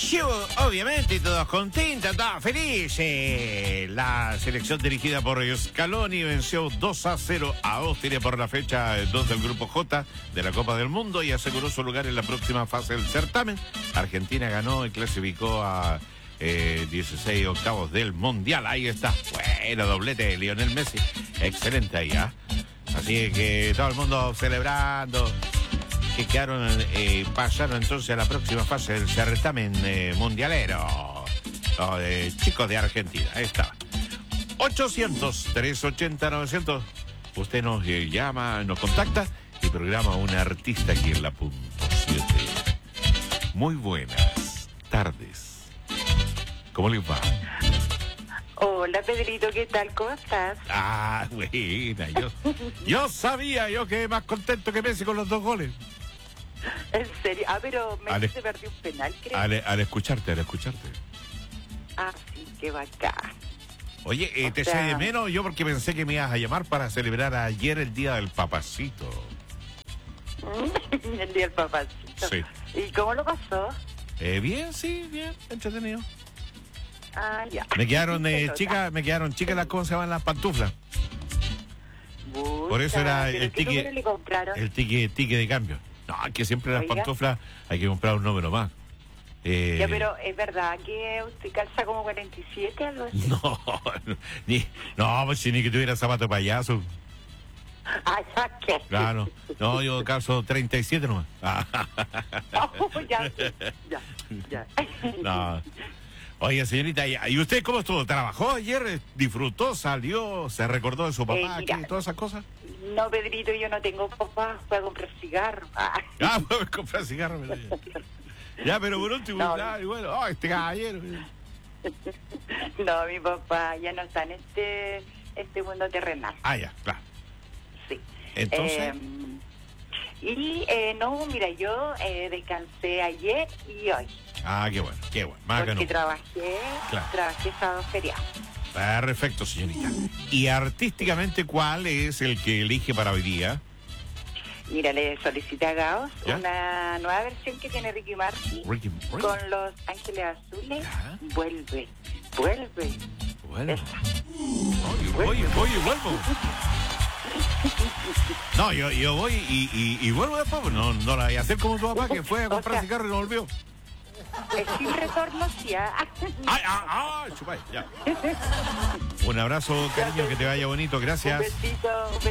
Obviamente, todos contentos, todos felices. La selección dirigida por Scaloni venció 2-0 a Austria por la fecha 2 del Grupo J de la Copa del Mundo y aseguró su lugar en la próxima fase del certamen. Argentina ganó y clasificó a 16 octavos del Mundial. Ahí está. Bueno, doblete de Lionel Messi. Excelente ahí, ¿ah? Así que todo el mundo celebrando que pasaron entonces a la próxima fase del certamen mundialero. Chicos de Argentina, ahí está. 800-380-900. Usted nos llama, nos contacta y programa a un artista aquí en la punto 7. Muy buenas tardes. ¿Cómo les va? Hola, Pedrito, ¿qué tal? ¿Cómo estás? Ah, buena. Yo sabía yo quedé más contento que Messi con los 2 goles. ¿En serio? Ah, pero Messi se perdió un penal, creo. Al escucharte. Ah, sí, qué bacán. Oye, te eché de menos yo porque pensé que me ibas a llamar para celebrar ayer el Día del Papacito. El Día del Papacito. Sí. ¿Y cómo lo pasó? Bien, entretenido. Ah, ya. Me quedaron chicas las, ¿cómo se llaman? Las pantuflas. Bucha, por eso era el ticket de cambio. No, que siempre las pantuflas hay que comprar un número más. Ya, pero ¿es verdad que usted calza como 47 algo así? Pues si ni que tuviera zapato de payaso. Ah, ya, ¿qué? Claro. No, yo calzo 37 nomás. Ya. No. Oye, señorita, ¿y usted cómo estuvo? ¿Trabajó ayer? ¿Disfrutó? ¿Salió? ¿Se recordó de su papá? Mira, todas esas cosas. No, Pedrito, yo no tengo papá. Voy a comprar cigarros. Voy a comprar cigarros. Ya, pero por último, y bueno, este caballero. No, mi papá ya no está en este mundo terrenal. Ya, claro. Sí. Entonces. Mira, yo descansé ayer y hoy. Qué bueno. Más porque trabajé sábado feriado. Perfecto, señorita. Y artísticamente, ¿cuál es el que elige para hoy día? Mira, le solicité a Gaos una nueva versión que tiene Ricky Martin con Los Ángeles Azules. ¿Ya? Vuelve. Vuelvo. No, yo voy y vuelvo después. No la voy a hacer como tu papá que fue a comprar cigarro y no volvió. Sin retorno, sí. Chupay, ya. Un abrazo, cariño, que te vaya bonito, gracias. Un besito.